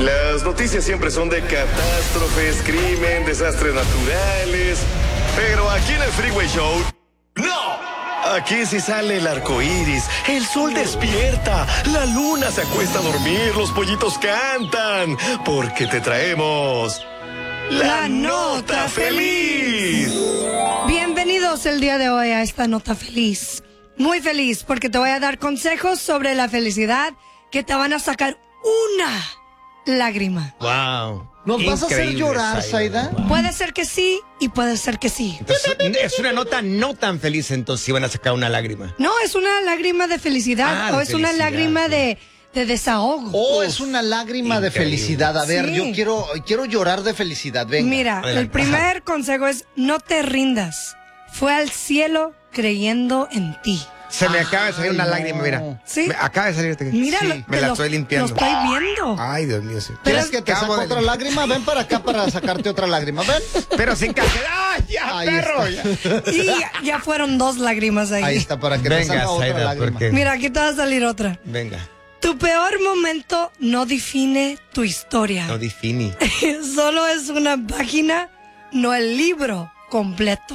Las noticias siempre son de catástrofes, crimen, desastres naturales. Pero aquí en el Freeway Show, ¡no! Aquí sí sale el arco iris, el sol despierta, la luna se acuesta a dormir, los pollitos cantan, porque te traemos la nota feliz. Bienvenidos el día de hoy a esta nota feliz. Muy feliz porque te voy a dar consejos sobre la felicidad que te van a sacar una lágrima. Wow. ¿Nos vas a hacer llorar, Zaida? Puede ser que sí y puede ser que sí. Entonces, es una nota no tan feliz, entonces si van a sacar una lágrima. No, es una lágrima de felicidad o es una lágrima de desahogo. O es una lágrima de felicidad. A ver, Sí. yo quiero llorar de felicidad. Venga. Mira, el primer consejo es no te rindas. Fue al cielo creyendo en ti. Se me acaba de salir una lágrima, mira. Sí. Me acaba de salir. Mira, Sí, me la estoy limpiando. Lo estoy viendo. Ay, Dios mío, sí. ¿Quieres que te Acabo saque de- otra lágrima? Ven para acá para sacarte otra lágrima. Ven. Pero sin cancelar. ¡Ay, ya, Ahí perro! está. Y ya fueron 2 lágrimas ahí. Ahí está para que te Venga, salga otra Zaida, lágrima. porque... Mira, aquí te va a salir otra. Venga, Tu peor momento no define tu historia. no defini. Solo es una página, no el libro completo.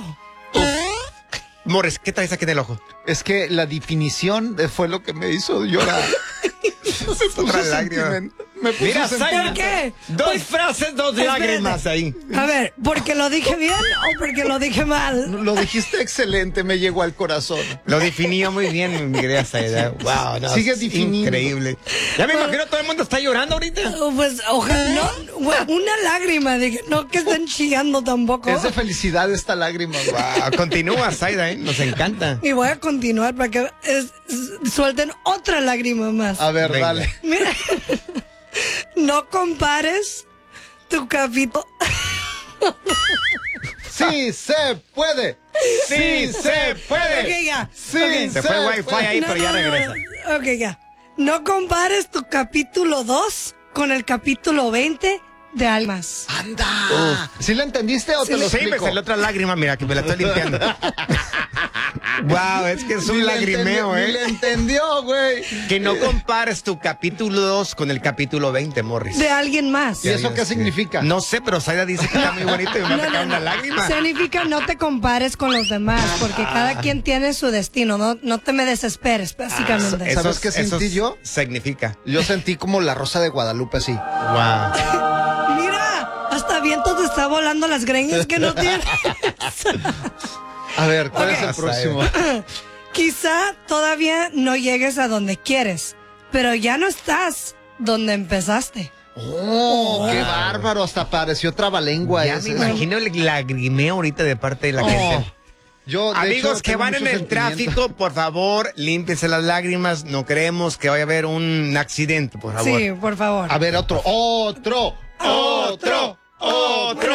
Morris, ¿qué traes aquí en el ojo? Es que la definición fue lo que me hizo llorar. Otra lágrima. Me puso Mira, sentimental. ¿Por qué? Dos frases, dos Espérate. lágrimas ahí. A ver, ¿porque lo dije bien o porque lo dije mal? Lo dijiste excelente, me llegó al corazón. Lo definió muy bien, mi querida Zaida. Wow, no, Sigue es definiendo. increíble. Ya me imagino todo el mundo está llorando ahorita. Pues ojalá, no, una lágrima, dije, no que estén chillando tampoco. Es de felicidad esta lágrima. Wow, continúa, Zaida, nos encanta. Y voy a continuar para que suelten otra lágrima más. A ver, Venga. dale. Mira, no compares tu capítulo. Sí se puede. Sí se puede. Ok, ya. Sí, Ok. Se fue Wi-Fi ahí, pero ya regresa. Ok, ya. No compares tu capítulo 2 con el capítulo 20 de Almas. ¡Anda! ¿Sí la entendiste o te lo Sí, me explico? salió otra lágrima, mira, que me la estoy limpiando. Wow, es que es Ni un le lagrimeo, entendió, ni le entendió, güey. Que no compares tu capítulo 2 con el capítulo 20, Morris. De alguien más. ¿Y eso qué significa? No sé, pero Zaida dice que está muy bonito y me va a sacar una lágrima. Significa no te compares con los demás, porque cada quien tiene su destino. No te me desesperes, básicamente. Eso- ¿Sabes qué sentí yo? Significa. Yo sentí como la Rosa de Guadalupe así. Wow. Mira, hasta viento te está volando las greñas que no tienes. A ver, ¿cuál Ok. es el próximo? Quizá todavía no llegues a donde quieres, pero ya no estás donde empezaste. ¡Oh, qué bárbaro! Hasta pareció trabalengua Ya ese. me imagino el lagrimeo ahorita de parte de la gente. Yo, de Amigos hecho, que tengo van en mucho el sentimiento. tráfico, por favor, límpiense las lágrimas. No queremos que vaya a haber un accidente, por favor. Sí, por favor. A ver, otro.